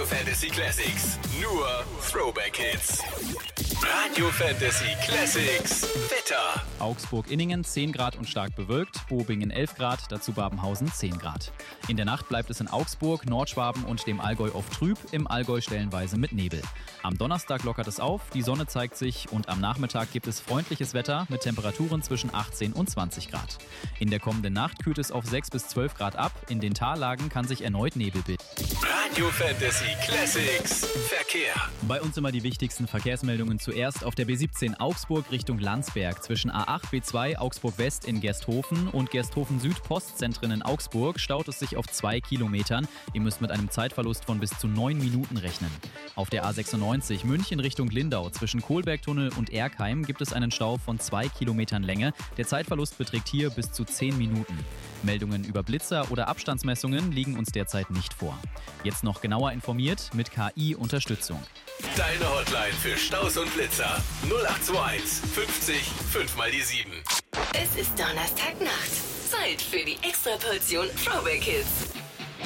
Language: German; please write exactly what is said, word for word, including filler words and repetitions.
Fantasy Classics. Nur Throwback Hits. Radio Fantasy Classics. Wetter. Augsburg-Inningen zehn Grad und stark bewölkt, Bobingen elf Grad, dazu Babenhausen zehn Grad. In der Nacht bleibt es in Augsburg, Nordschwaben und dem Allgäu oft trüb, im Allgäu stellenweise mit Nebel. Am Donnerstag lockert es auf, die Sonne zeigt sich und am Nachmittag gibt es freundliches Wetter mit Temperaturen zwischen achtzehn und zwanzig Grad. In der kommenden Nacht kühlt es auf sechs bis zwölf Grad ab, in den Tallagen kann sich erneut Nebel bilden. Radio Fantasy Classics. Verkehr. Bei uns immer die wichtigsten Verkehrsmeldungen zuerst auf der B siebzehn Augsburg Richtung Landsberg zwischen A acht B zwei Augsburg West in Gersthofen und Gersthofen Süd Postzentren in Augsburg staut es sich auf zwei Kilometern. Ihr müsst mit einem Zeitverlust von bis zu neun Minuten rechnen. Auf der A sechsundneunzig München Richtung Lindau zwischen Kohlbergtunnel und Erkheim gibt es einen Stau von zwei Kilometern Länge. Der Zeitverlust beträgt hier bis zu zehn Minuten. Meldungen über Blitzer oder Abstandsmessungen liegen uns derzeit nicht vor. Jetzt noch genauer informiert mit K I-Unterstützung. Deine Hotline für Staus und Blitzer. null acht zwei eins fünfzig fünf mal die sieben. Es ist Donnerstagnacht. Zeit für die Extraportion Throwback Hits.